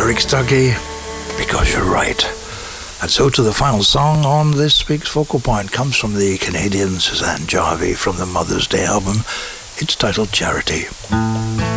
Eric Stuckey, Because You're Right. And so to the final song on this week's Focal Point comes from the Canadian Suzanne Jarvie from the Mother's Day album. It's titled Charity.